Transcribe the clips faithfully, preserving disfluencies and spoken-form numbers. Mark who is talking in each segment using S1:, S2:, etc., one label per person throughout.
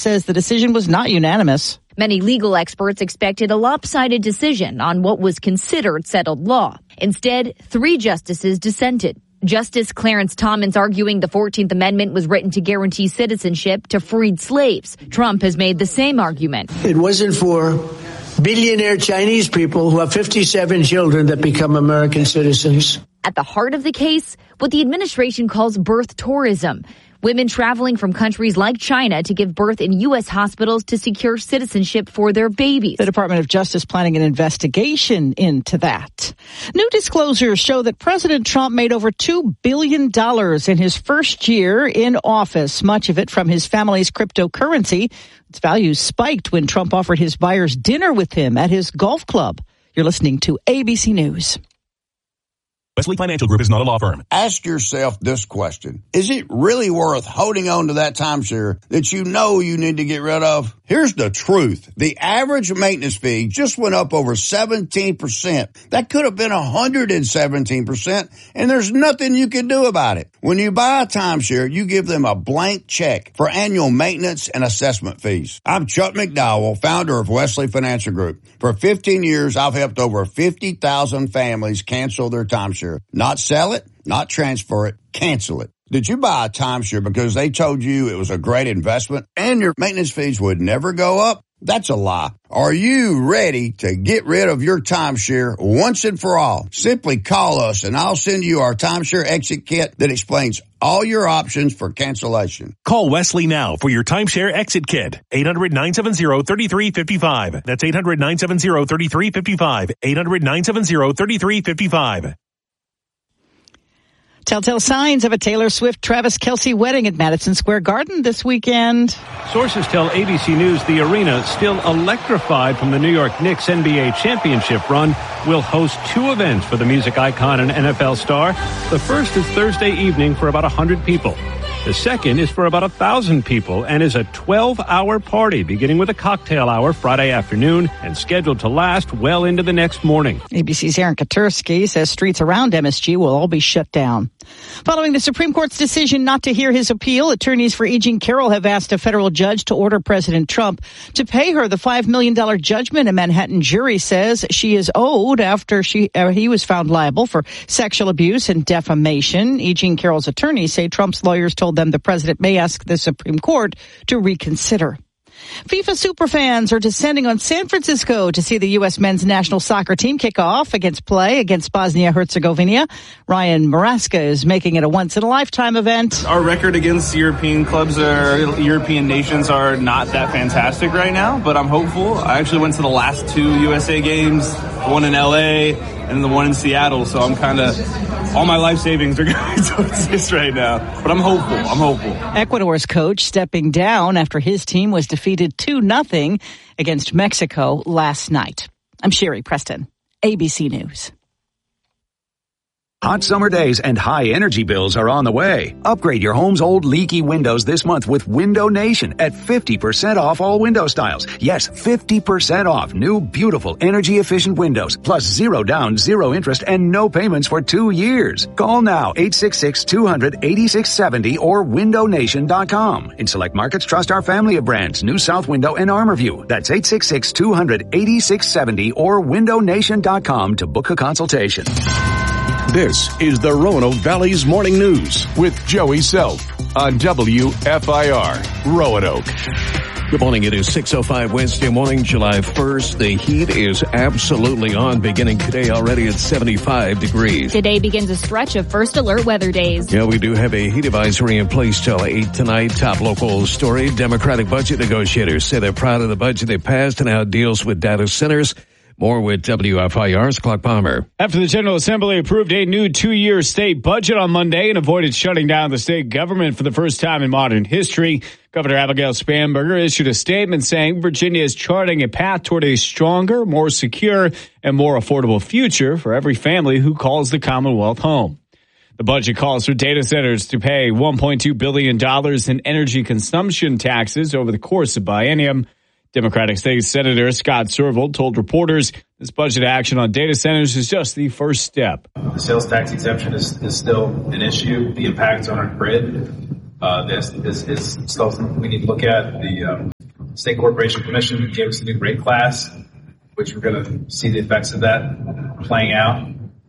S1: says the decision was not unanimous.
S2: Many legal experts expected a lopsided decision on what was considered settled law. Instead, three justices dissented. Justice Clarence Thomas arguing the fourteenth Amendment was written to guarantee citizenship to freed slaves. Trump has made the same argument.
S3: It wasn't for billionaire Chinese people who have fifty-seven children that become American citizens.
S2: At the heart of the case, what the administration calls birth tourism. Women traveling from countries like China to give birth in U S hospitals to secure citizenship for their babies.
S1: The Department of Justice planning an investigation into that. New disclosures show that President Trump made over two billion dollars in his first year in office, much of it from his family's cryptocurrency. Its value spiked when Trump offered his buyers dinner with him at his golf club. You're listening to A B C News.
S4: Wesley Financial Group is not a law firm.
S5: Ask yourself this question. Is it really worth holding on to that timeshare that you know you need to get rid of? Here's the truth. The average maintenance fee just went up over seventeen percent. That could have been one hundred seventeen percent, and there's nothing you can do about it. When you buy a timeshare, you give them a blank check for annual maintenance and assessment fees. I'm Chuck McDowell, founder of Wesley Financial Group. For fifteen years, I've helped over fifty thousand families cancel their timeshare. Not sell it, not transfer it, cancel it. Did you buy a timeshare because they told you it was a great investment and your maintenance fees would never go up? That's a lie. Are you ready to get rid of your timeshare once and for all? Simply call us and I'll send you our timeshare exit kit that explains all your options for cancellation.
S4: Call Wesley now for your timeshare exit kit. eight hundred, nine seven zero, three three five five. That's eight hundred, nine seven zero, three three five five. eight hundred, nine seven zero, three three five five.
S1: Telltale signs of a Taylor Swift-Travis Kelce wedding at Madison Square Garden this weekend.
S6: Sources tell A B C News the arena, still electrified from the New York Knicks N B A championship run, will host two events for the music icon and N F L star. The first is Thursday evening for about one hundred people. The second is for about one thousand people and is a twelve-hour party beginning with a cocktail hour Friday afternoon and scheduled to last well into the next morning.
S1: A B C's Aaron Katursky says streets around M S G will all be shut down. Following the Supreme Court's decision not to hear his appeal, attorneys for E. Jean Carroll have asked a federal judge to order President Trump to pay her the five million dollars judgment a Manhattan jury says she is owed after she uh, he was found liable for sexual abuse and defamation. E. Jean Carroll's attorneys say Trump's lawyers told them the president may ask the Supreme Court to reconsider. FIFA superfans are descending on San Francisco to see the U S men's national soccer team kick off against play against Bosnia-Herzegovina. Ryan Maraska is making it a once-in-a-lifetime event.
S7: Our record against European clubs or European nations are not that fantastic right now, but I'm hopeful. I actually went to the last two U S A games, one in L A and the one in Seattle, so I'm kind of, all my life savings are going towards this right now. But I'm hopeful. I'm hopeful.
S1: Ecuador's coach stepping down after his team was defeated two nothing against Mexico last night. I'm Sherry Preston, A B C News.
S8: Hot summer days and high energy bills are on the way. Upgrade your home's old leaky windows this month with Window Nation at fifty percent off all window styles. Yes, fifty percent off new, beautiful, energy-efficient windows, plus zero down, zero interest, and no payments for two years. Call now, eight six six, two hundred, eighty-six seventy or window nation dot com. In select markets, trust our family of brands, New South Window and Armorview. That's eight six six, two hundred, eighty-six seventy or window nation dot com to book a consultation.
S9: This is the Roanoke Valley's Morning News with Joey Self on W F I R Roanoke.
S10: Good morning. It is six oh five Wednesday morning, July first. The heat is absolutely on, beginning today already at seventy-five degrees.
S2: Today begins a stretch of first alert weather days.
S10: Yeah, we do have a heat advisory in place till eight tonight. Top local story. Democratic budget negotiators say they're proud of the budget they passed and how it deals with data centers. More with W F I R's Clark Palmer.
S11: After the General Assembly approved a new two-year state budget on Monday and avoided shutting down the state government for the first time in modern history, Governor Abigail Spanberger issued a statement saying Virginia is charting a path toward a stronger, more secure, and more affordable future for every family who calls the Commonwealth home. The budget calls for data centers to pay one point two billion dollars in energy consumption taxes over the course of biennium. Democratic State Senator Scott Serval told reporters this budget action on data centers is just the first step.
S12: The sales tax exemption is, is still an issue. The impact on our grid uh, this is, is still something we need to look at. The um, State Corporation Commission gave us a new rate class, which we're going to see the effects of that playing out.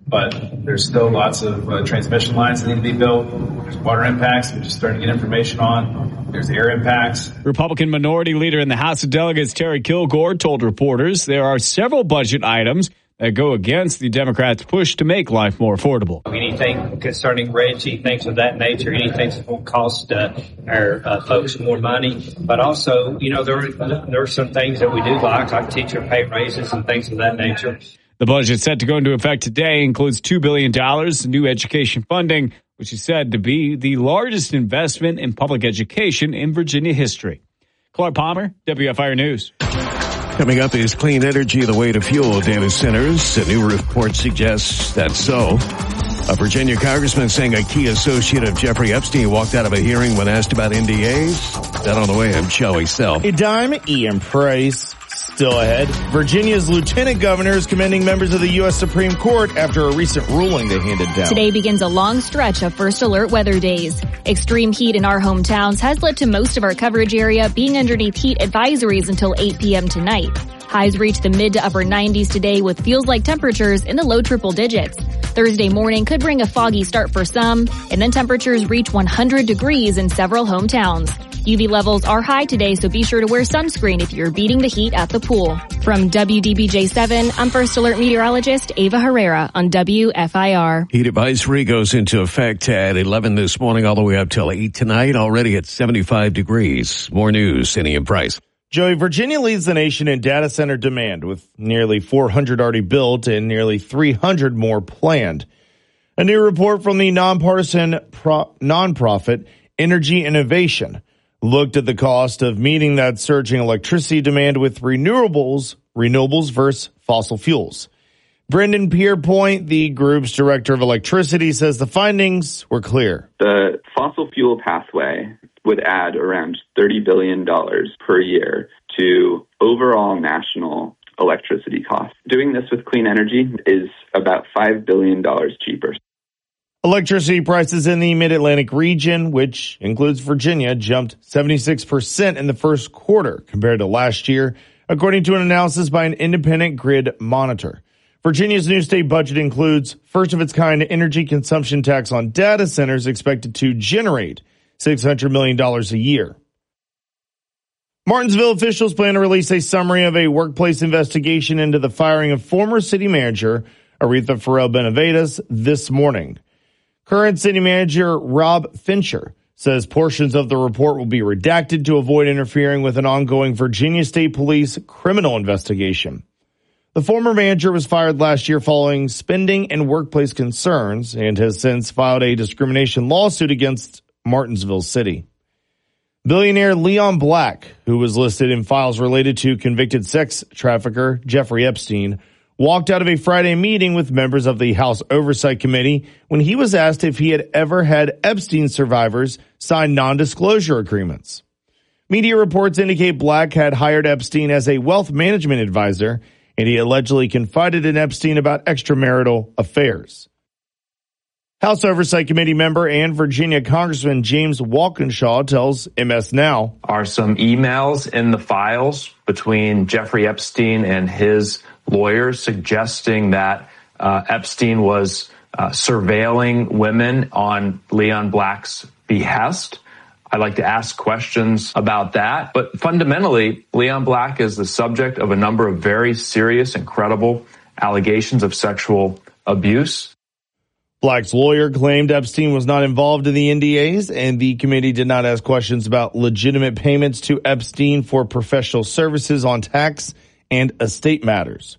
S12: But there's still lots of uh, transmission lines that need to be built. There's water impacts, we're just starting to get information on. There's air impacts.
S11: Republican Minority Leader in the House of Delegates, Terry Kilgore, told reporters there are several budget items that go against the Democrats' push to make life more affordable.
S13: Anything concerning Reggie, things of that nature, anything that won't cost uh, our uh, folks more money. But also, you know, there, there are some things that we do like, like teacher pay raises and things of that nature.
S11: The budget set to go into effect today includes two billion dollars in new education funding, which is said to be the largest investment in public education in Virginia history. Clark Palmer, W F I R News.
S10: Coming up is clean energy the way to fuel data centers. A new report suggests that's so. A Virginia congressman saying a key associate of Jeffrey Epstein walked out of a hearing when asked about N D As. That on the way, I'm Joey Self.
S14: A dime, Ian Price. Still ahead, Virginia's lieutenant governor is commending members of the U S Supreme Court after a recent ruling they handed down.
S15: Today begins a long stretch of first alert weather days. Extreme heat in our hometowns has led to most of our coverage area being underneath heat advisories until eight p.m. tonight. Highs reach the mid to upper nineties today with feels-like temperatures in the low triple digits. Thursday morning could bring a foggy start for some, and then temperatures reach one hundred degrees in several hometowns. U V levels are high today, so be sure to wear sunscreen if you're beating the heat at the pool. From W D B J seven, I'm First Alert meteorologist Ava Herrera on W F I R.
S10: Heat advisory goes into effect at eleven this morning all the way up till eight tonight, already at seventy-five degrees. More news, Ian Price.
S14: Joey, Virginia leads the nation in data center demand with nearly four hundred already built and nearly three hundred more planned. A new report from the nonpartisan pro- nonprofit Energy Innovation looked at the cost of meeting that surging electricity demand with renewables, renewables versus fossil fuels. Brendan Pierpoint, the group's director of electricity, says the findings were clear.
S16: The fossil fuel pathway would add around thirty billion dollars per year to overall national electricity costs. Doing this with clean energy is about five billion dollars cheaper.
S14: Electricity prices in the Mid-Atlantic region, which includes Virginia, jumped seventy-six percent in the first quarter compared to last year, according to an analysis by an independent grid monitor. Virginia's new state budget includes first-of-its-kind energy consumption tax on data centers expected to generate six hundred million dollars a year. Martinsville officials plan to release a summary of a workplace investigation into the firing of former city manager Aretha Farrell Benavides this morning. Current city manager Rob Fincher says portions of the report will be redacted to avoid interfering with an ongoing Virginia State Police criminal investigation. The former manager was fired last year following spending and workplace concerns and has since filed a discrimination lawsuit against Martinsville City. Billionaire Leon Black, who was listed in files related to convicted sex trafficker Jeffrey Epstein, walked out of a Friday meeting with members of the House Oversight Committee when he was asked if he had ever had Epstein survivors sign non-disclosure agreements. Media reports indicate Black had hired Epstein as a wealth management advisor, and he allegedly confided in Epstein about extramarital affairs. House Oversight Committee member and Virginia Congressman James Walkinshaw tells M S Now.
S17: Are some emails in the files between Jeffrey Epstein and his lawyers suggesting that uh, Epstein was uh, surveilling women on Leon Black's behest? I'd like to ask questions about that. But fundamentally, Leon Black is the subject of a number of very serious and credible allegations of sexual abuse.
S14: Black's lawyer claimed Epstein was not involved in the N D As, and the committee did not ask questions about legitimate payments to Epstein for professional services on tax and estate matters.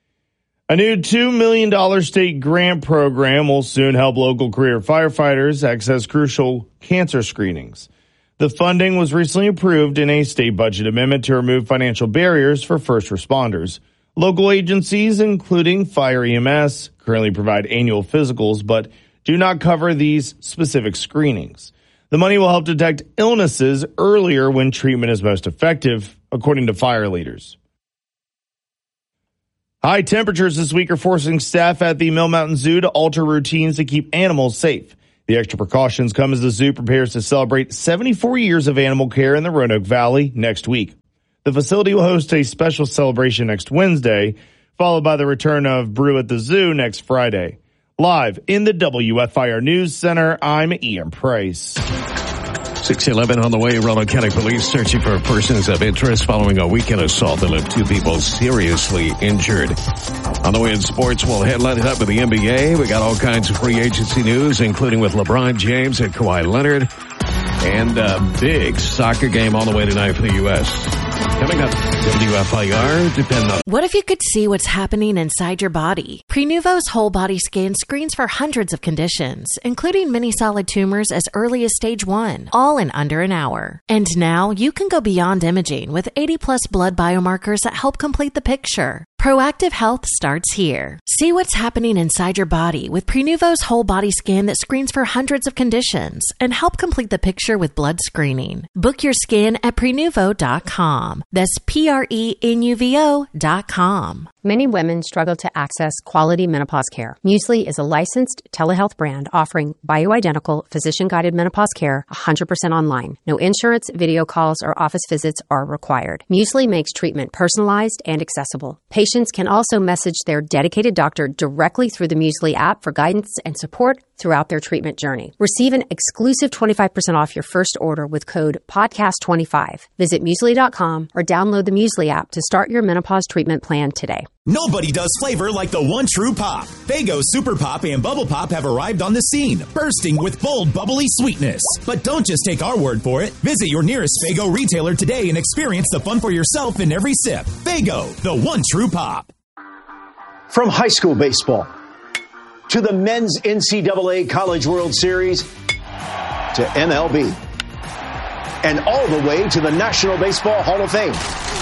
S14: A new two million dollars state grant program will soon help local career firefighters access crucial cancer screenings. The funding was recently approved in a state budget amendment to remove financial barriers for first responders. Local agencies, including Fire E M S, currently provide annual physicals, but do not cover these specific screenings. The money will help detect illnesses earlier when treatment is most effective, according to fire leaders. High temperatures this week are forcing staff at the Mill Mountain Zoo to alter routines to keep animals safe. The extra precautions come as the zoo prepares to celebrate seventy-four years of animal care in the Roanoke Valley next week. The facility will host a special celebration next Wednesday, followed by the return of Brew at the Zoo next Friday. Live in the W F I R News Center, I'm Ian Price.
S10: six eleven on the way. Roanoke County Police searching for persons of interest following a weekend assault that left two people seriously injured. On the way in sports, we'll headline it up with the N B A. We got all kinds of free agency news, including with LeBron James and Kawhi Leonard. And a big soccer game all the way tonight for the U S Coming up, W F I R, depend on.
S18: What if you could see what's happening inside your body? Prenuvo's whole body scan screens for hundreds of conditions, including many solid tumors as early as stage one, all in under an hour. And now you can go beyond imaging with eighty plus blood biomarkers that help complete the picture. Proactive health starts here. See what's happening inside your body with Prenuvo's whole body scan that screens for hundreds of conditions and help complete the picture with blood screening. Book your scan at Prenuvo dot com. That's P R E N U V O dot com.
S19: Many women struggle to access quality menopause care. Muesli is a licensed telehealth brand offering bioidentical, physician-guided menopause care one hundred percent online. No insurance, video calls, or office visits are required. Muesli makes treatment personalized and accessible. Patients can also message their dedicated doctor directly through the Muesli app for guidance and support throughout their treatment journey. Receive an exclusive twenty-five percent off your first order with code podcast twenty-five. Visit Muesli dot com or download the Muesli app to start your menopause treatment plan today.
S20: Nobody does flavor like the one true pop. Faygo Super Pop and Bubble Pop have arrived on the scene, bursting with bold, bubbly sweetness. But don't just take our word for it. Visit your nearest Faygo retailer today and experience the fun for yourself in every sip. Faygo, the one true pop.
S21: From high school baseball to the men's N C double A College World Series to M L B and all the way to the National Baseball Hall of Fame.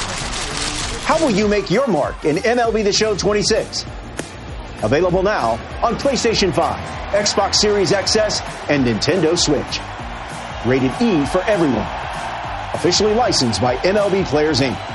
S21: How will you make your mark in M L B The Show twenty-six? Available now on PlayStation five, Xbox Series X S, and Nintendo Switch. Rated E for everyone. Officially licensed by M L B Players, Incorporated.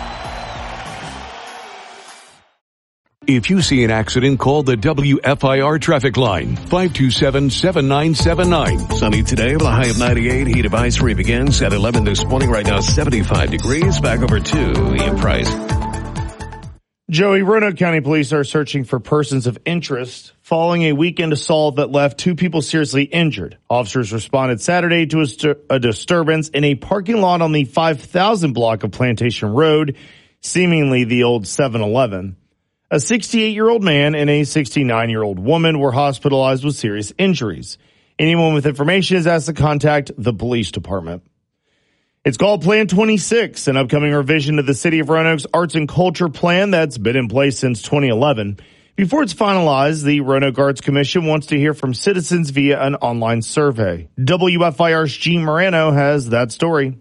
S9: If you see an accident, call the W F I R traffic line, five two seven, seven nine seven nine.
S10: Sunny today with a high of ninety-eight. Heat advisory begins at eleven this morning. Right now, seventy-five degrees. Back over to Ian Price.
S14: Joey, Roanoke County Police are searching for persons of interest following a weekend assault that left two people seriously injured. Officers responded Saturday to a, st- a disturbance in a parking lot on the five thousand block of Plantation Road, seemingly the old seven eleven. A sixty-eight-year-old man and a sixty-nine-year-old woman were hospitalized with serious injuries. Anyone with information is asked to contact the police department. It's called Plan twenty-six, an upcoming revision to the City of Roanoke's Arts and Culture Plan that's been in place since twenty eleven. Before it's finalized, the Roanoke Arts Commission wants to hear from citizens via an online survey. W F I R's Gene Morano has that story.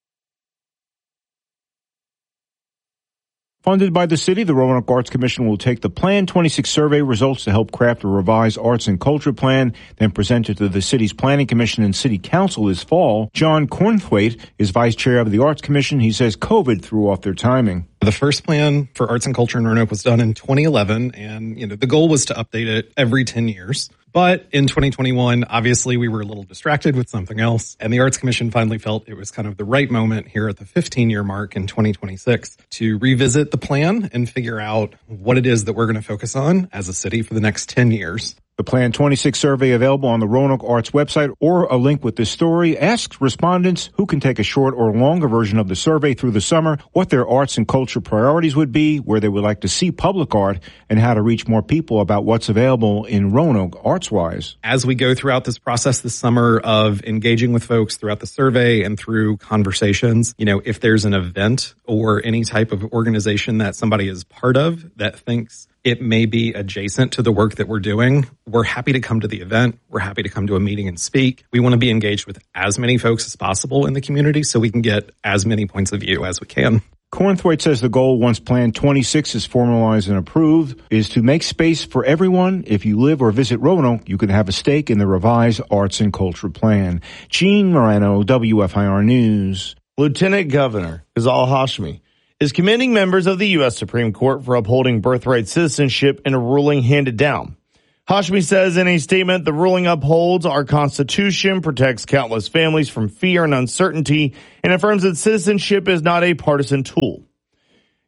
S22: Funded by the city, the Roanoke Arts Commission will take the Plan twenty-six survey results to help craft a revised arts and culture plan, then present it to the city's Planning Commission and City Council this fall. John Cornthwaite is vice chair of the Arts Commission. He says COVID threw off their timing.
S23: The first plan for arts and culture in Roanoke was done in twenty eleven, and you know the goal was to update it every ten years. But in twenty twenty-one, obviously, we were a little distracted with something else, and the Arts Commission finally felt it was kind of the right moment here at the fifteen-year mark in twenty twenty-six to revisit the plan and figure out what it is that we're going to focus on as a city for the next ten years.
S22: The Plan twenty-six survey available on the Roanoke Arts website or a link with this story asks respondents who can take a short or longer version of the survey through the summer what their arts and culture priorities would be, where they would like to see public art, and how to reach more people about what's available in Roanoke arts-wise.
S23: As we go throughout this process this summer of engaging with folks throughout the survey and through conversations, you know, if there's an event or any type of organization that somebody is part of that thinks it may be adjacent to the work that we're doing, we're happy to come to the event. We're happy to come to a meeting and speak. We want to be engaged with as many folks as possible in the community so we can get as many points of view as we can.
S22: Cornthwaite says the goal, once Plan twenty-six is formalized and approved, is to make space for everyone. If you live or visit Roanoke, you can have a stake in the revised Arts and Culture Plan. Gene Morano, W F I R News.
S14: Lieutenant Governor Ghazal Hashmi is commending members of the U S Supreme Court for upholding birthright citizenship in a ruling handed down. Hashmi says in a statement, the ruling upholds our Constitution, protects countless families from fear and uncertainty, and affirms that citizenship is not a partisan tool.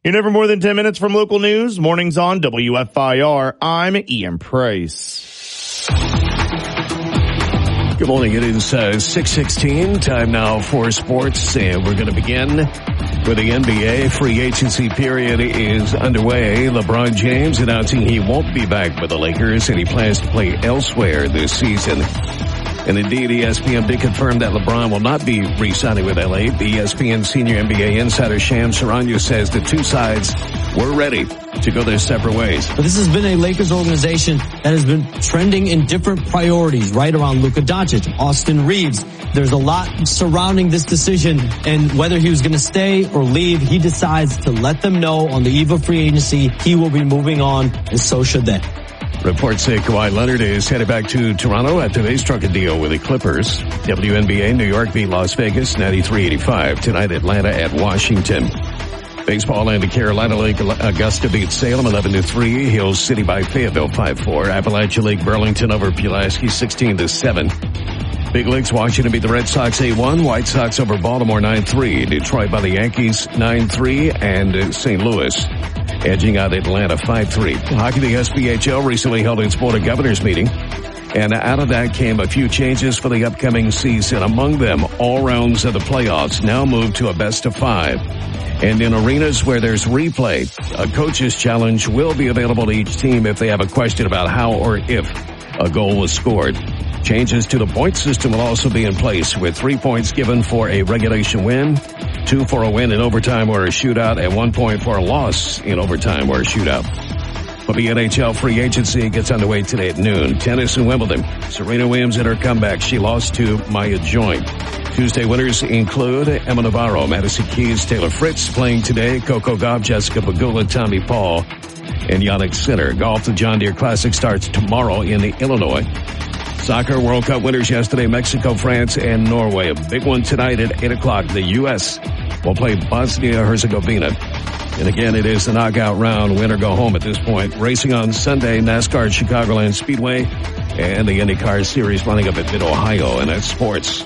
S14: In never more than ten minutes from local news, mornings on W F I R, I'm Ian Price.
S10: Good morning. It is uh, six sixteen. Time now for sports, and we're going to begin with the N B A. Free agency period is underway. LeBron James announcing he won't be back with the Lakers, and he plans to play elsewhere this season. And indeed, E S P N did confirm that LeBron will not be re-signing with L A. The E S P N senior N B A insider Shams Charania says the two sides were ready to go their separate ways.
S3: But this has been a Lakers organization that has been trending in different priorities right around Luka Doncic, Austin Reeves. There's a lot surrounding this decision, and whether he was going to stay or leave, he decides to let them know on the eve of free agency he will be moving on, and so should they.
S10: Reports say Kawhi Leonard is headed back to Toronto after they struck a deal with the Clippers. W N B A, New York beat Las Vegas ninety-three eighty-five. Tonight, Atlanta at Washington. Baseball and the Carolina League, Augusta beats Salem eleven to three. Hills City by Fayetteville five four. Appalachia League, Burlington over Pulaski sixteen to seven. Big Leagues, Washington beat the Red Sox eight one. White Sox over Baltimore nine three. Detroit by the Yankees nine three. And Saint Louis edging out Atlanta five three. Hockey, the S P H L recently held its Board of Governors meeting. And out of that came a few changes for the upcoming season. Among them, all rounds of the playoffs now move to a best of five. And in arenas where there's replay, a coach's challenge will be available to each team if they have a question about how or if a goal was scored. Changes to the point system will also be in place, with three points given for a regulation win, two for a win in overtime or a shootout, and one point for a loss in overtime or a shootout. But the N H L free agency gets underway today at noon. Tennis in Wimbledon. Serena Williams in her comeback. She lost to Maya Joint. Tuesday winners include Emma Navarro, Madison Keys, Taylor Fritz playing today, Coco Gauff, Jessica Pegula, Tommy Paul, and Yannick Sinner. Golf, the John Deere Classic starts tomorrow in Illinois. Soccer World Cup winners yesterday, Mexico, France, and Norway. A big one tonight at eight o'clock. The U S will play Bosnia-Herzegovina. And again, it is the knockout round, win or go home at this point. Racing on Sunday, NASCAR at Chicagoland Speedway, and the IndyCar Series running up at Mid-Ohio, and that's sports.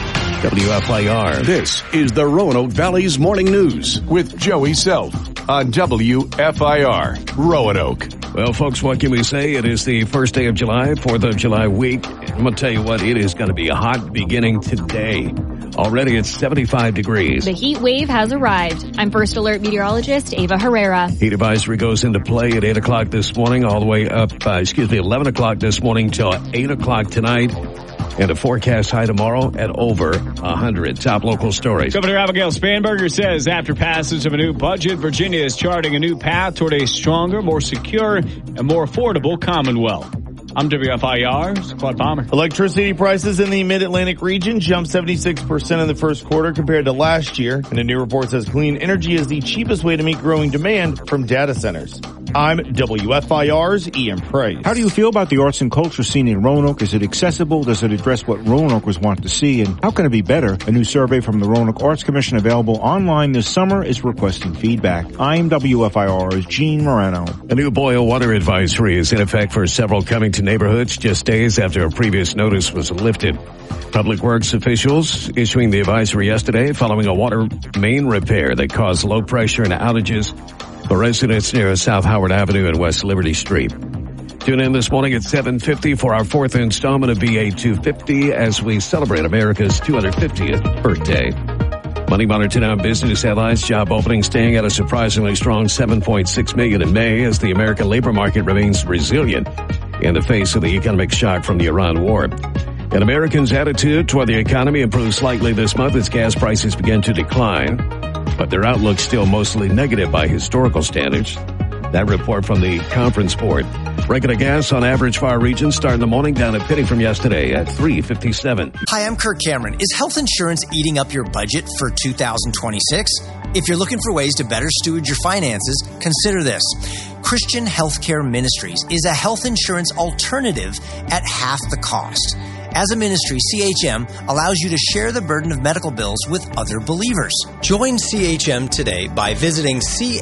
S10: W F I R.
S9: This is the Roanoke Valley's Morning News with Joey Self on W F I R, Roanoke.
S10: Well, folks, what can we say? It is the first day of July, fourth of July week. I'm going to tell you what, it is going to be a hot beginning today. Already it's seventy-five degrees.
S15: The heat wave has arrived. I'm First Alert meteorologist Ava Herrera.
S10: Heat advisory goes into play at eight o'clock this morning, all the way up, uh, excuse me, eleven o'clock this morning till eight o'clock tonight. And a forecast high tomorrow at over one hundred. Top local stories.
S11: Governor Abigail Spanberger says after passage of a new budget, Virginia is charting a new path toward a stronger, more secure, and more affordable Commonwealth. I'm W F I R's Claude Palmer.
S14: Electricity prices in the Mid-Atlantic region jumped seventy-six percent in the first quarter compared to last year. And a new report says clean energy is the cheapest way to meet growing demand from data centers. I'm W F I R's Ian Price.
S22: How do you feel about the arts and culture scene in Roanoke? Is it accessible? Does it address what Roanokers want to see? And how can it be better? A new survey from the Roanoke Arts Commission available online this summer is requesting feedback. I'm W F I R's Gene Morano.
S10: A new boil water advisory is in effect for several Covington neighborhoods just days after a previous notice was lifted. Public Works officials issuing the advisory yesterday following a water main repair that caused low pressure and outages for residents near South Howard Avenue and West Liberty Street. Tune in this morning at seven fifty for our fourth installment of V A two fifty as we celebrate America's two hundred fiftieth birthday. Money Monitor Now business headlines, job openings staying at a surprisingly strong seven point six million in May as the American labor market remains resilient in the face of the economic shock from the Iran war. And Americans' attitude toward the economy improved slightly this month as gas prices began to decline, but their outlook still mostly negative by historical standards. That report from the Conference Board. Regular gas on average for our region starting the morning down a penny from yesterday at three fifty-seven.
S4: Hi, I'm Kirk Cameron. Is health insurance eating up your budget for two thousand twenty-six? If you're looking for ways to better steward your finances, consider this. Christian Healthcare Ministries is a health insurance alternative at half the cost. As a ministry, C H M allows you to share the burden of medical bills with other believers. Join C H M today by visiting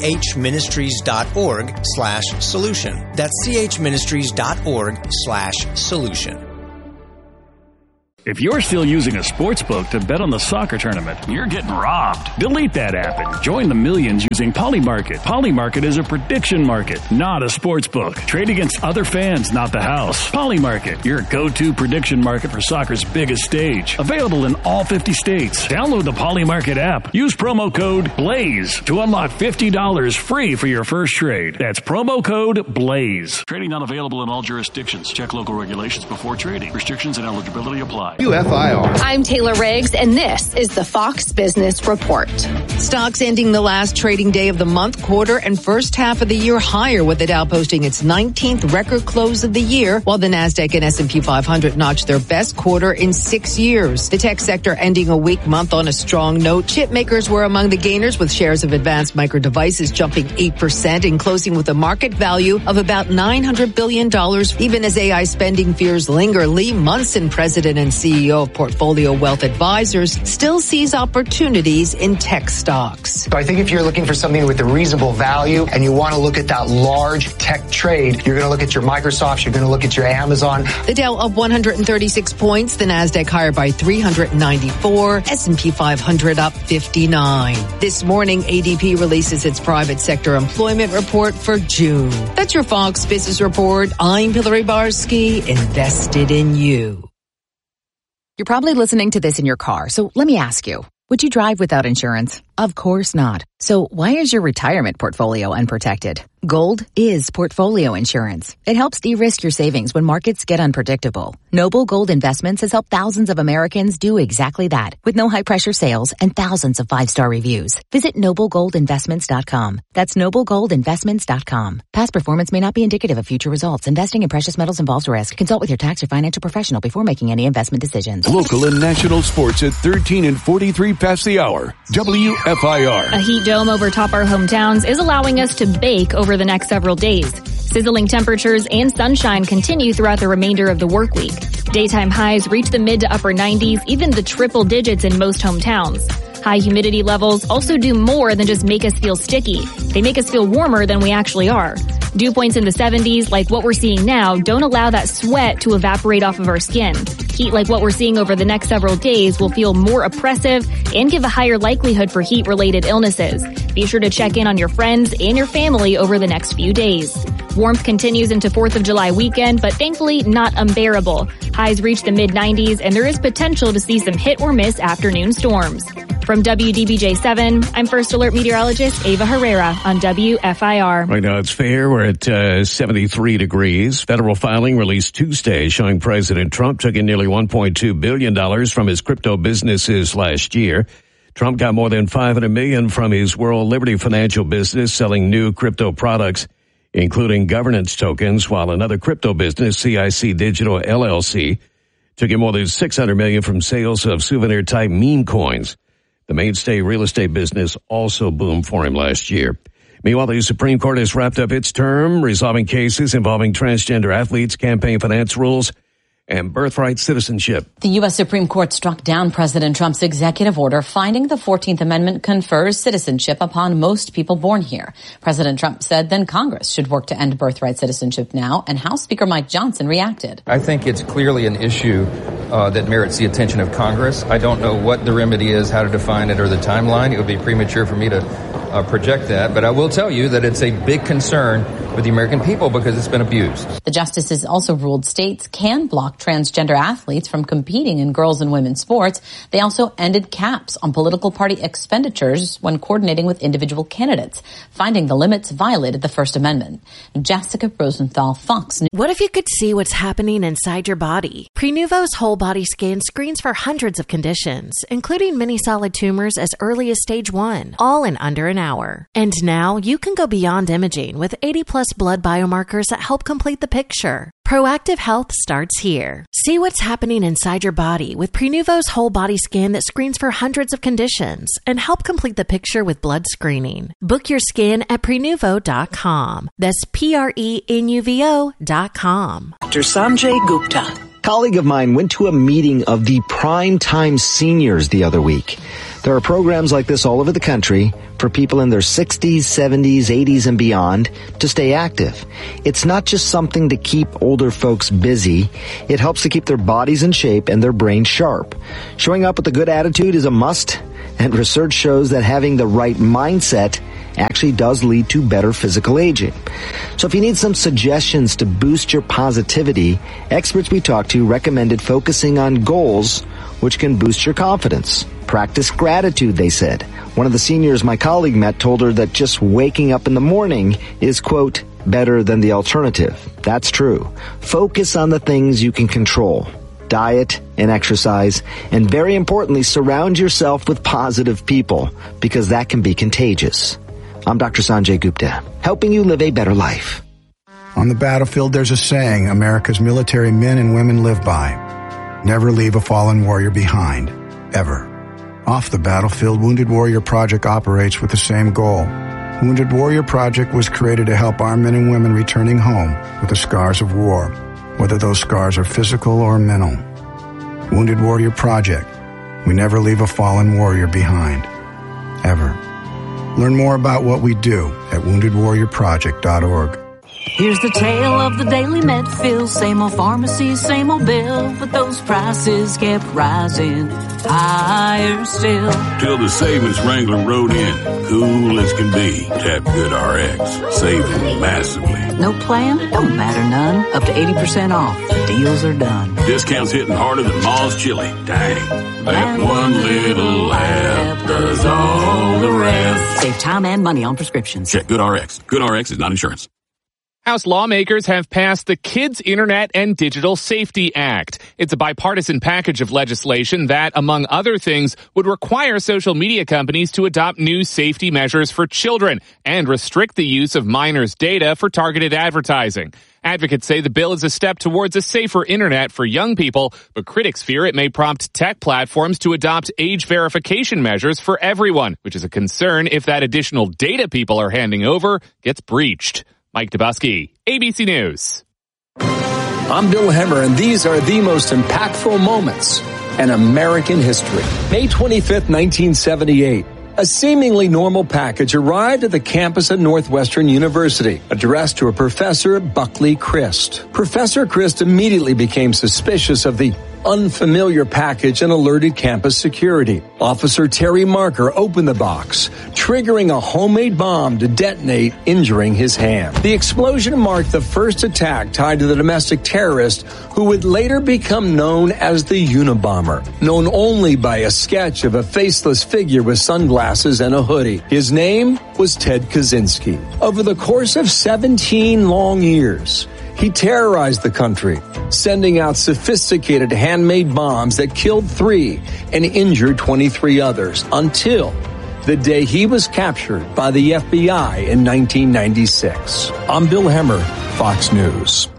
S4: chministries.org slash solution. That's chministries.org slash solution.
S5: If you're still using a sports book to bet on the soccer tournament, you're getting robbed. Delete that app and join the millions using Polymarket. Polymarket is a prediction market, not a sports book. Trade against other fans, not the house. Polymarket, your go-to prediction market for soccer's biggest stage. Available in all fifty states. Download the Polymarket app. Use promo code BLAZE to unlock fifty dollars free for your first trade. That's promo code BLAZE. Trading not available in all jurisdictions. Check local regulations before trading. Restrictions and eligibility apply.
S6: U F I R.
S7: I'm Taylor Riggs, and this is the Fox Business Report. Stocks ending the last trading day of the month, quarter, and first half of the year higher, with the Dow posting its nineteenth record close of the year, while the Nasdaq and S and P five hundred notched their best quarter in six years. The tech sector ending a weak month on a strong note. Chip makers were among the gainers, with shares of Advanced Micro Devices jumping eight percent and closing with a market value of about nine hundred billion dollars. Even as A I spending fears linger, Lee Munson, president and C E O of Portfolio Wealth Advisors, still sees opportunities in tech stocks.
S6: So I think if you're looking for something with a reasonable value and you want to look at that large tech trade, you're going to look at your Microsofts, you're going to look at your Amazon.
S7: The Dow up one hundred thirty-six points, the Nasdaq higher by three hundred ninety-four, S and P five hundred up fifty-nine. This morning, A D P releases its private sector employment report for June. That's your Fox Business Report. I'm Hillary Barsky, invested in you.
S24: You're probably listening to this in your car, so let me ask you, would you drive without insurance? Of course not. So why is your retirement portfolio unprotected? Gold is portfolio insurance. It helps de-risk your savings when markets get unpredictable. Noble Gold Investments has helped thousands of Americans do exactly that, with no high-pressure sales and thousands of five-star reviews. Visit noble gold investments dot com. That's noble gold investments dot com. Past performance may not be indicative of future results. Investing in precious metals involves risk. Consult with your tax or financial professional before making any investment decisions.
S9: Local and national sports at thirteen and forty-three past the hour. W F I R.
S15: A heat dome over top our hometowns is allowing us to bake over the next several days. Sizzling temperatures and sunshine continue throughout the remainder of the work week. Daytime highs reach the mid to upper nineties, even the triple digits in most hometowns. High humidity levels also do more than just make us feel sticky. They make us feel warmer than we actually are. Dew points in the seventies, like what we're seeing now, don't allow that sweat to evaporate off of our skin. Heat like what we're seeing over the next several days will feel more oppressive and give a higher likelihood for heat-related illnesses. Be sure to check in on your friends and your family over the next few days. Warmth continues into fourth of July weekend, but thankfully not unbearable. Highs reach the mid nineties, and there is potential to see some hit or miss afternoon storms. From W D B J seven, I'm First Alert Meteorologist Ava Herrera on W F I R.
S10: Right now it's fair. We're at uh, seventy-three degrees. Federal filing released Tuesday showing President Trump took in nearly one point two billion dollars from his crypto businesses last year. Trump got more than five hundred million dollars from his World Liberty Financial business selling new crypto products, including governance tokens, while another crypto business, C I C Digital L L C, took in more than six hundred million dollars from sales of souvenir-type meme coins. The mainstay real estate business also boomed for him last year. Meanwhile, the Supreme Court has wrapped up its term, resolving cases involving transgender athletes, campaign finance rules, and birthright citizenship.
S25: The U S Supreme Court struck down President Trump's executive order finding the fourteenth Amendment confers citizenship upon most people born here. President Trump said then Congress should work to end birthright citizenship now, and House Speaker Mike Johnson reacted.
S26: I think it's clearly an issue uh, that merits the attention of Congress. I don't know what the remedy is, how to define it, or the timeline. It would be premature for me to uh, project that, but I will tell you that it's a big concern with the American people because it's been abused.
S25: The justices also ruled states can block transgender athletes from competing in girls and women's sports. They also ended caps on political party expenditures when coordinating with individual candidates, finding the limits violated the First Amendment. Jessica Rosenthal, Fox News.
S18: What if you could see what's happening inside your body? Prenuvo's whole body scan screens for hundreds of conditions, including many solid tumors as early as stage one, all in under an hour. And now you can go beyond imaging with eighty plus blood biomarkers that help complete the picture. Proactive health starts here. See what's happening inside your body with Prenuvo's whole body scan that screens for hundreds of conditions and help complete the picture with blood screening. Book your scan at prenuvo dot com. That's P R E N U V O dot com.
S27: Doctor Sanjay Gupta. A colleague of mine went to a meeting of the Prime Time Seniors the other week. There are programs like this all over the country.
S1: for people in their sixties, seventies, eighties, and beyond to stay active. It's not just something to keep older folks busy. It helps to keep their bodies in shape and their brains sharp. Showing up with a good attitude is a must, and research shows that having the right mindset actually does lead to better physical aging. So if you need some suggestions to boost your positivity, experts we talked to recommended focusing on goals which can boost your confidence. Practice gratitude, they said. One of the seniors my colleague met told her that just waking up in the morning is, quote, better than the alternative. That's true. Focus on the things you can control. Diet and exercise, and very importantly, surround yourself with positive people, because that can be contagious. I'm Doctor Sanjay Gupta, helping you live a better life.
S2: On the battlefield, there's a saying America's military men and women live by. Never leave a fallen warrior behind, ever. Off the battlefield, Wounded Warrior Project operates with the same goal. Wounded Warrior Project was created to help our men and women returning home with the scars of war, whether those scars are physical or mental. Wounded Warrior Project. We never leave a fallen warrior behind, ever. Learn more about what we do at wounded warrior project dot org.
S8: Here's the tale of the daily Medfill. Same old pharmacies, same old bill, but those prices kept rising higher still.
S12: Till the savings Wrangler rode in, cool as can be. Tap GoodRx, saving massively.
S8: No plan? Don't matter none. Up to eighty percent off. The deals are done.
S12: Discounts hitting harder than Ma's chili. Dang. That one little laugh does all the rest.
S8: Save time and money on prescriptions.
S12: Check GoodRx. GoodRx is not insurance.
S13: House lawmakers have passed the Kids Internet and Digital Safety Act. It's a bipartisan package of legislation that, among other things, would require social media companies to adopt new safety measures for children and restrict the use of minors' data for targeted advertising. Advocates say the bill is a step towards a safer internet for young people, but critics fear it may prompt tech platforms to adopt age verification measures for everyone, which is a concern if that additional data people are handing over gets breached. Mike Dubusky, A B C News.
S16: I'm Bill Hemmer, and these are the most impactful moments in American history. May twenty-fifth, nineteen seventy-eight. A seemingly normal package arrived at the campus at Northwestern University, addressed to a Professor Buckley Christ. Professor Christ immediately became suspicious of the unfamiliar package and alerted campus security. Officer Terry Marker opened the box, triggering a homemade bomb to detonate, injuring his hand. The explosion marked the first attack tied to the domestic terrorist who would later become known as the Unabomber, known only by a sketch of a faceless figure with sunglasses and a hoodie. His name was Ted Kaczynski. Over the course of seventeen long years, he terrorized the country, sending out sophisticated handmade bombs that killed three and injured twenty-three others until the day he was captured by the F B I in nineteen ninety-six. I'm Bill Hemmer, Fox News.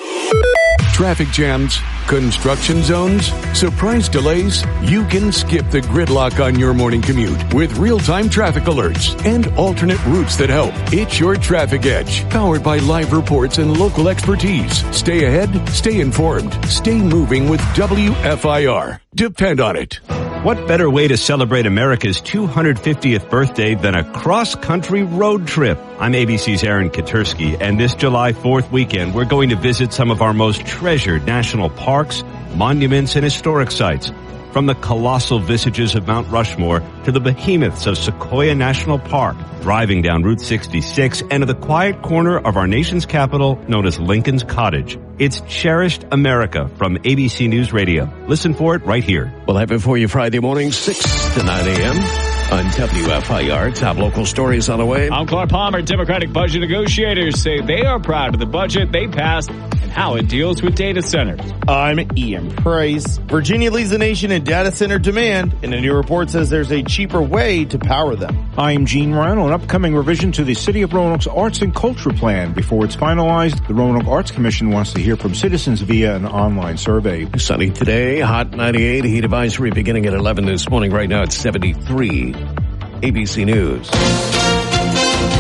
S9: Traffic jams, construction zones, surprise delays. You can skip the gridlock on your morning commute with real-time traffic alerts and alternate routes that help. It's your Traffic Edge, powered by live reports and local expertise. Stay ahead, stay informed, stay moving with W F I R. Depend on it.
S17: What better way to celebrate America's two hundred fiftieth birthday than a cross-country road trip? I'm A B C's Aaron Katursky, and this July fourth weekend, we're going to visit some of our most treasured national parks, monuments, and historic sites. From the colossal visages of Mount Rushmore to the behemoths of Sequoia National Park, driving down Route sixty-six and to the quiet corner of our nation's capital known as Lincoln's Cottage. It's Cherished America from A B C News Radio. Listen for it right here.
S10: We'll have it for you Friday morning, six to nine a.m. on W F I R. Top local stories on the way.
S11: I'm Clark Palmer. Democratic budget negotiators say they are proud of the budget they passed and how it deals with data centers.
S14: I'm Ian Price. Virginia leads the nation in data center demand, and a new report says there's a cheaper way to power them.
S22: I'm Gene Ryan. An upcoming revision to the City of Roanoke's Arts and Culture Plan. Before it's finalized, the Roanoke Arts Commission wants to hear from citizens via an online survey.
S10: Sunny today, hot ninety-eight, heat advisory beginning at eleven this morning. Right now it's seventy-three. A B C News.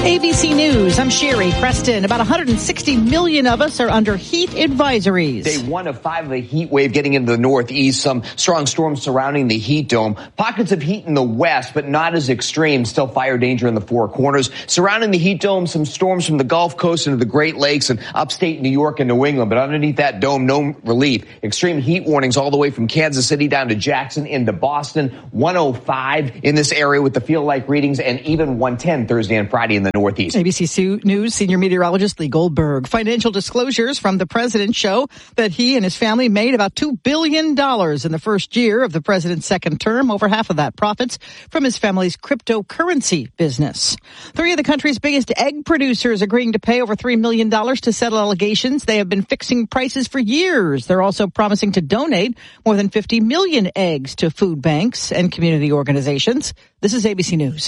S3: A B C News, I'm Sherry Preston. About one hundred sixty million of us are under heat advisories.
S4: Day one of five of a heat wave getting into the northeast. Some strong storms surrounding the heat dome. Pockets of heat in the west, but not as extreme. Still fire danger in the four corners. Surrounding the heat dome, some storms from the Gulf Coast into the Great Lakes and upstate New York and New England. But underneath that dome, no relief. Extreme heat warnings all the way from Kansas City down to Jackson into Boston. one oh five in this area with the feel-like readings, and even one ten Thursday and Friday in the northeast.
S3: A B C News senior meteorologist Lee Goldberg. Financial disclosures from the president show that he and his family made about two billion dollars in the first year of the president's second term. Over half of that profits from his family's cryptocurrency business. Three of the country's biggest egg producers agreeing to pay over three million dollars to settle allegations they have been fixing prices for years. They're also promising to donate more than fifty million eggs to food banks and community organizations. This is A B C News.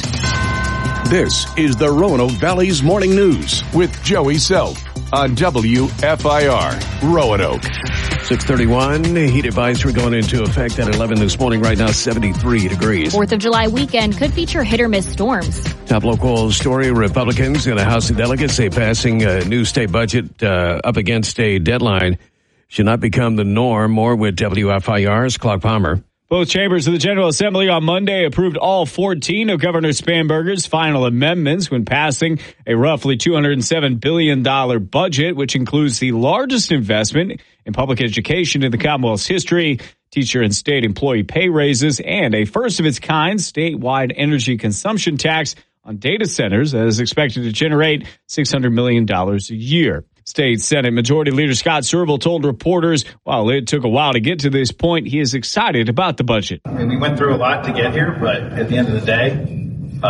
S9: This is the Roanoke Valley's Morning News with Joey Self on W F I R Roanoke.
S10: six thirty-one, heat advisory going into effect at eleven this morning. Right now, seventy-three degrees.
S15: Fourth of July weekend could feature hit or miss storms.
S10: Top local story, Republicans in the House of Delegates say passing a new state budget uh, up against a deadline should not become the norm. More with W F I R's Clark Palmer.
S11: Both chambers of the General Assembly on Monday approved all fourteen of Governor Spanberger's final amendments when passing a roughly two hundred seven billion dollars budget, which includes the largest investment in public education in the Commonwealth's history, teacher and state employee pay raises, and a first-of-its-kind statewide energy consumption tax on data centers that is expected to generate six hundred million dollars a year. State Senate Majority Leader Scott Serval told reporters while it took a while to get to this point, he is excited about the budget.
S5: I mean, we went through a lot to get here, but at the end of the day,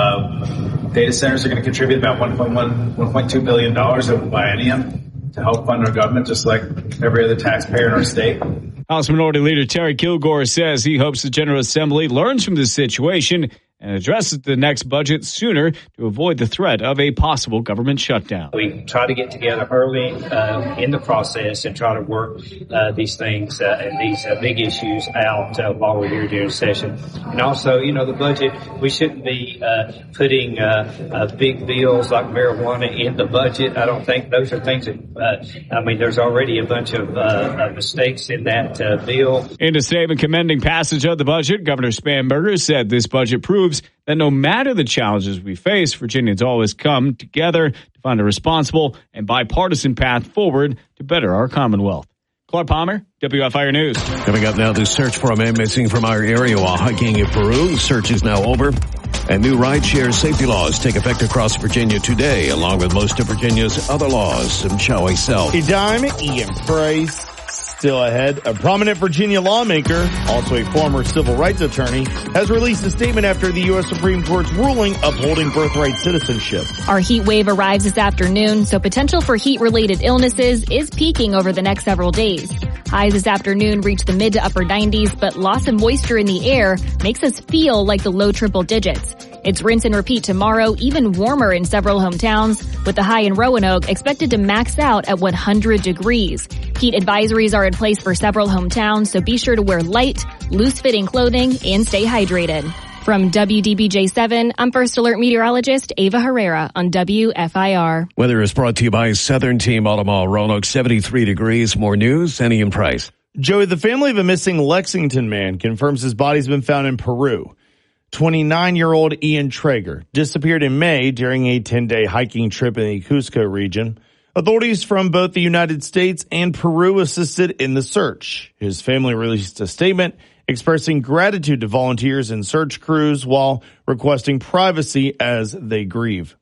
S5: uh, data centers are going to contribute about one point one, one point two billion dollars over the biennium to help fund our government, just like every other taxpayer in our state.
S11: House Minority Leader Terry Kilgore says he hopes the General Assembly learns from this situation and addresses the next budget sooner to avoid the threat of a possible government shutdown.
S19: We try to get together early uh, in the process and try to work uh, these things uh, and these uh, big issues out uh, while we're here during session. And also, you know, the budget, we shouldn't be uh, putting uh, uh, big bills like marijuana in the budget. I don't think those are things that, uh, I mean, there's already a bunch of uh, mistakes in that uh, bill.
S11: In a statement commending passage of the budget, Governor Spanberger said this budget proves that no matter the challenges we face, Virginians always come together to find a responsible and bipartisan path forward to better our Commonwealth. Clark Palmer, W F I R News.
S10: Coming up now, the search for a man missing from our area while hiking in Peru. The search is now over. And new rideshare safety laws take effect across Virginia today, along with most of Virginia's other laws. I'm Joey Self.
S14: A dime, Ian Price. Still ahead, a prominent Virginia lawmaker, also a former civil rights attorney, has released a statement after the U S Supreme Court's ruling upholding birthright citizenship.
S15: Our heat wave arrives this afternoon, so potential for heat-related illnesses is peaking over the next several days. Highs this afternoon reach the mid to upper nineties, but loss of moisture in the air makes us feel like the low triple digits. It's rinse and repeat tomorrow, even warmer in several hometowns, with the high in Roanoke expected to max out at one hundred degrees. Heat advisories are in place for several hometowns, so be sure to wear light, loose-fitting clothing and stay hydrated. From W D B J seven, I'm First Alert meteorologist Ava Herrera on W F I R.
S10: Weather is brought to you by Southern Team Automall, Roanoke, seventy-three degrees. More news, Annie and Price.
S14: Joey, the family of a missing Lexington man confirms his body's been found in Peru. twenty-nine-year-old Ian Traeger disappeared in May during a ten-day hiking trip in the Cusco region. Authorities from both the United States and Peru assisted in the search. His family released a statement expressing gratitude to volunteers and search crews while requesting privacy as they grieve.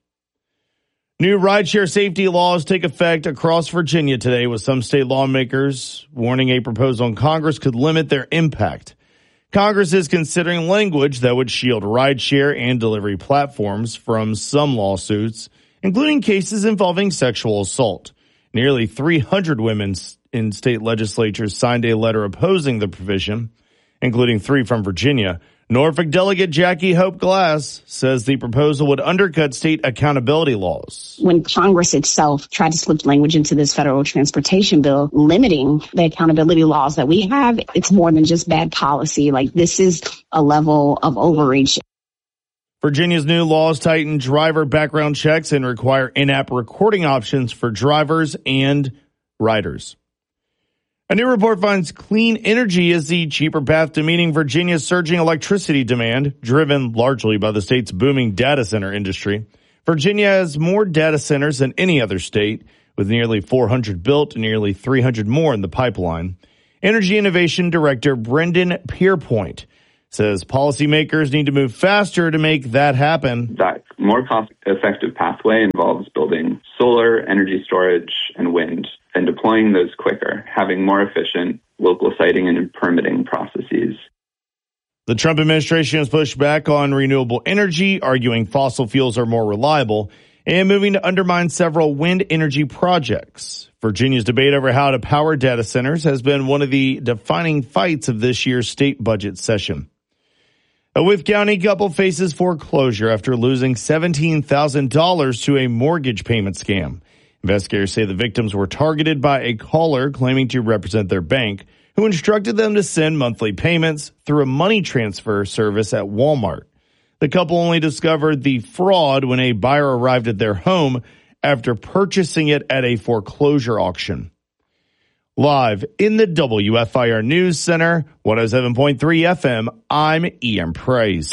S14: New rideshare safety laws take effect across Virginia today, with some state lawmakers warning a proposal in Congress could limit their impact. Congress is considering language that would shield rideshare and delivery platforms from some lawsuits, including cases involving sexual assault. Nearly three hundred women in state legislatures signed a letter opposing the provision, including three from Virginia. Norfolk Delegate Jackie Hope Glass says the proposal would undercut state accountability laws.
S20: When Congress itself tried to slip language into this federal transportation bill limiting the accountability laws that we have, it's more than just bad policy. Like, this is a level of overreach.
S14: Virginia's new laws tighten driver background checks and require in-app recording options for drivers and riders. A new report finds clean energy is the cheaper path to meeting Virginia's surging electricity demand, driven largely by the state's booming data center industry. Virginia has more data centers than any other state, with nearly four hundred built and nearly three hundred more in the pipeline. Energy Innovation Director Brendan Pierpoint says policymakers need to move faster to make that happen.
S6: That more cost-effective pathway involves building solar, energy storage, and wind, and deploying those quicker, having more efficient local siting and permitting processes.
S14: The Trump administration has pushed back on renewable energy, arguing fossil fuels are more reliable, and moving to undermine several wind energy projects. Virginia's debate over how to power data centers has been one of the defining fights of this year's state budget session. A Wythe County couple faces foreclosure after losing seventeen thousand dollars to a mortgage payment scam. Investigators say the victims were targeted by a caller claiming to represent their bank, who instructed them to send monthly payments through a money transfer service at Walmart. The couple only discovered the fraud when a buyer arrived at their home after purchasing it at a foreclosure auction. Live in the W F I R News Center, one oh seven point three F M, I'm Ian Price.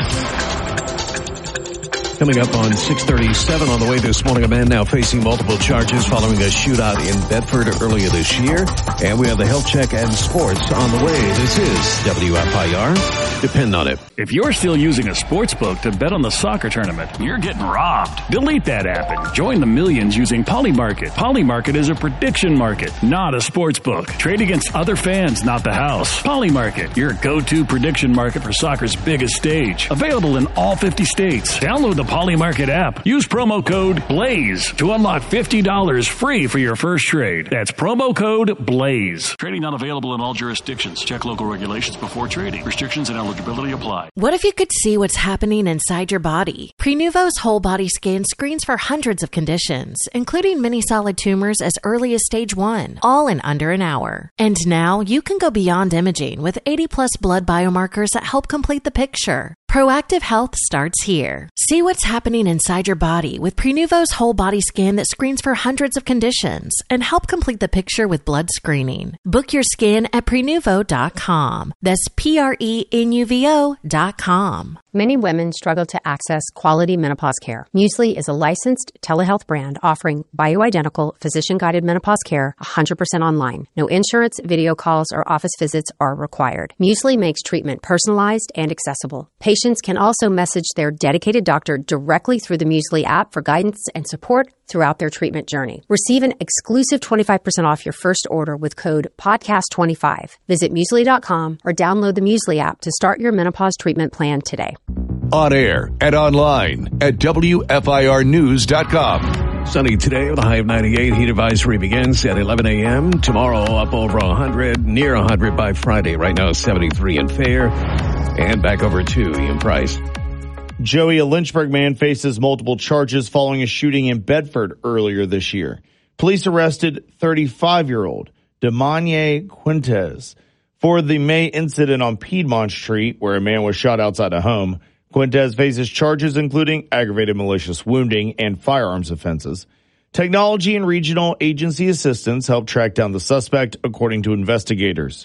S10: Coming up on six thirty-seven on the way this morning, a man now facing multiple charges following a shootout in Bedford earlier this year. And we have the health check and sports on the way. This is W F I R. Depend on it.
S7: If you're still using a sports book to bet on the soccer tournament, you're getting robbed. Delete that app and join the millions using Polymarket. Polymarket is a prediction market, not a sports book. Trade against other fans, not the house. Polymarket, your go-to prediction market for soccer's biggest stage. Available in all fifty states. Download the Polymarket app. Use promo code BLAZE to unlock fifty dollars free for your first trade. That's promo code BLAZE. Trading not available in all jurisdictions. Check local regulations before trading. Restrictions and eligibility apply.
S18: What if you could see what's happening inside your body? Prenuvo's whole body scan screens for hundreds of conditions, including many solid tumors as early as stage one, all in under an hour. And now you can go beyond imaging with eighty plus blood biomarkers that help complete the picture. Proactive health starts here. See what's happening inside your body with Prenuvo's whole body scan that screens for hundreds of conditions and help complete the picture with blood screening. Book your scan at prenuvo dot com. That's P R E N U V O dot com.
S21: Many women struggle to access quality menopause care. Muesli is a licensed telehealth brand offering bioidentical, physician-guided menopause care one hundred percent online. No insurance, video calls, or office visits are required. Muesli makes treatment personalized and accessible. Patients can also message their dedicated doctor directly through the Muesli app for guidance and support throughout their treatment journey. Receive an exclusive twenty-five percent off your first order with code podcast twenty-five. Visit muesli dot com or download the Muesli app to start your menopause treatment plan today.
S9: On air and online at W F I R news dot com.
S10: Sunny today with a high of ninety-eight. Heat advisory begins at eleven a.m. Tomorrow up over one hundred, near one hundred by Friday. Right now seventy-three and fair. And back over to Ian Price.
S14: Joey, a Lynchburg man, faces multiple charges following a shooting in Bedford earlier this year. Police arrested thirty-five-year-old Demanye Quintez for the May incident on Piedmont Street, where a man was shot outside a home. Quintez faces charges including aggravated malicious wounding and firearms offenses. Technology and regional agency assistance helped track down the suspect, according to investigators.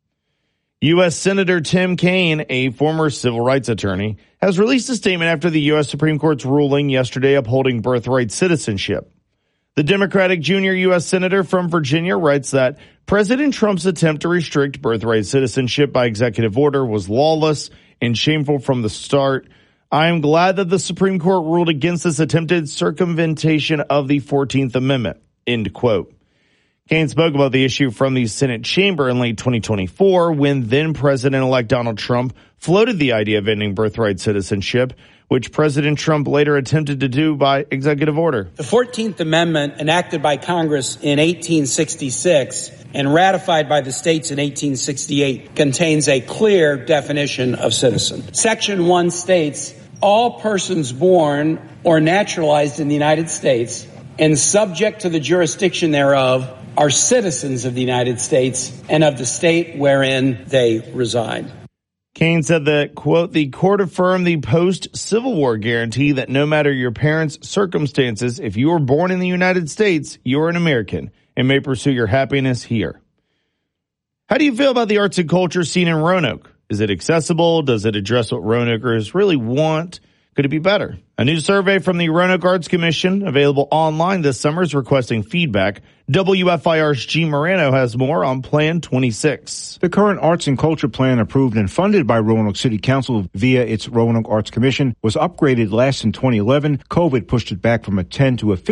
S14: U S Senator Tim Kaine, a former civil rights attorney, has released a statement after the U S Supreme Court's ruling yesterday upholding birthright citizenship. The Democratic junior U S Senator from Virginia writes that President Trump's attempt to restrict birthright citizenship by executive order was lawless and shameful from the start. I am glad that the Supreme Court ruled against this attempted circumvention of the fourteenth Amendment. End quote. Kaine spoke about the issue from the Senate chamber in late twenty twenty-four when then-President-elect Donald Trump floated the idea of ending birthright citizenship, which President Trump later attempted to do by executive order.
S23: The fourteenth Amendment, enacted by Congress in eighteen sixty-six and ratified by the states in eighteen sixty-eight, contains a clear definition of citizen. Section one states, all persons born or naturalized in the United States and subject to the jurisdiction thereof are citizens of the United States and of the state wherein they reside.
S14: Kane said that, quote, the court affirmed the post-Civil War guarantee that no matter your parents' circumstances, if you were born in the United States, you're an American and may pursue your happiness here. How do you feel about the arts and culture scene in Roanoke? Is it accessible? Does it address what Roanokers really want? Could it be better? A new survey from the Roanoke Arts Commission, available online this summer, is requesting feedback. W F I R's G. Morano has more on Plan twenty-six.
S22: The current Arts and Culture Plan, approved and funded by Roanoke City Council via its Roanoke Arts Commission, was upgraded last in twenty eleven. COVID pushed it back from a ten to a fifteen